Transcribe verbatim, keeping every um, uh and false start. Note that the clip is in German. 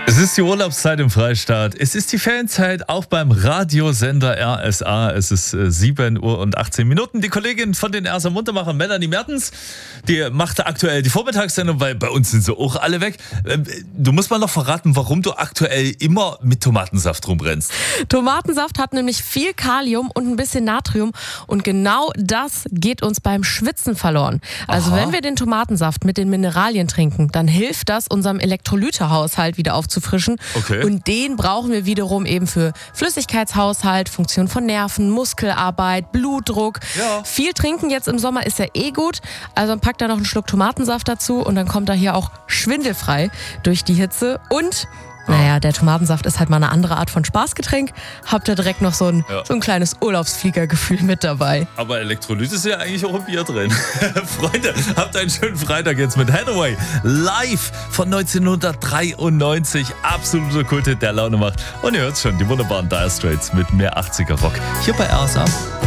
Es ist die Urlaubszeit im Freistaat. Es ist die Ferienzeit auch beim Radiosender R S A. Es ist äh, sieben Uhr und achtzehn Minuten. Die Kollegin von den R S A Muntermachern, Melanie Mertens, die macht aktuell die Vormittagssendung, weil bei uns sind sie auch alle weg. Ähm, du musst mal noch verraten, warum du aktuell immer mit Tomatensaft rumrennst. Tomatensaft hat nämlich viel Kalium und ein bisschen Natrium und genau das geht uns beim Schwitzen verloren. Also Aha. wenn wir den Tomatensaft mit den Mineralien trinken, dann hilft das unserem Elektrolytehaushalt wieder aufzufrischen. Okay. Und den brauchen wir wiederum eben für Flüssigkeitshaushalt, Funktion von Nerven, Muskelarbeit, Blutdruck. Ja. Viel trinken jetzt im Sommer ist ja eh gut, also dann packt da noch einen Schluck Tomatensaft dazu und dann kommt er hier auch schwindelfrei durch die Hitze und naja, der Tomatensaft ist halt mal eine andere Art von Spaßgetränk. Habt ihr direkt noch so ein, Ja. so ein kleines Urlaubsfliegergefühl mit dabei. Aber Elektrolyt ist ja eigentlich auch im Bier drin. Freunde, habt einen schönen Freitag jetzt mit Hathaway. Live von neunzehnhundertdreiundneunzig. Absolute Kulte, der Laune macht. Und ihr hört schon, die wunderbaren Dire Straits mit mehr achtziger Rock. Hier bei R S A.